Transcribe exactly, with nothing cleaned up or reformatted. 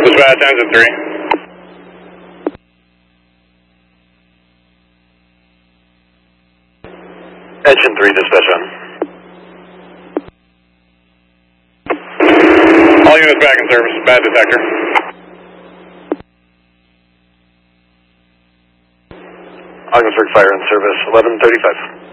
Dispatch, engine three. Engine three, dispatch on. All units back in service, bad detector. Ogdensburg Fire in service, eleven thirty-five.